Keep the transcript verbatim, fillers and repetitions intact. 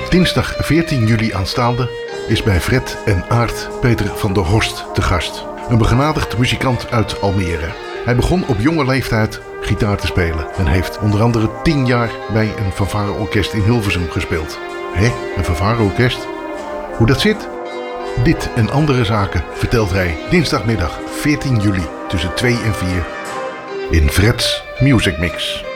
Dinsdag veertien juli aanstaande is bij Fred en Aart Peter van der Horst te gast. Een begenadigd muzikant uit Almere. Hij begon op jonge leeftijd gitaar te spelen en heeft onder andere tien jaar bij een fanfareorkest in Hilversum gespeeld. Hé, een fanfareorkest? Hoe dat zit? Dit en andere zaken vertelt hij dinsdagmiddag veertien juli tussen twee en vier in Fred's Music Mix.